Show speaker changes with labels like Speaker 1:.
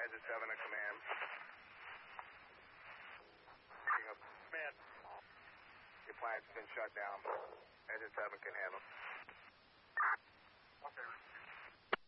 Speaker 1: Edge 7 a command.
Speaker 2: Command.
Speaker 1: Your plant's been shut down. Edge 7 can handle.